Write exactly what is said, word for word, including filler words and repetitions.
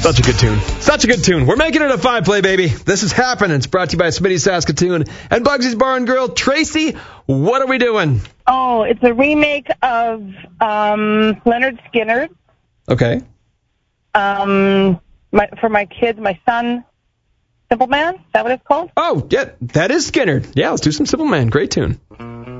Such a good tune. Such a good tune. We're making it a five play, baby. This is happening. It's brought to you by Smitty Saskatoon and Bugsy's Bar and Grill. Tracy, what are we doing? Oh, it's a remake of um, Leonard Skinner. Okay. Um, my, for my kids, my son, Simple Man. Is that what it's called? Oh, yeah, that is Skinner. Yeah, let's do some Simple Man. Great tune.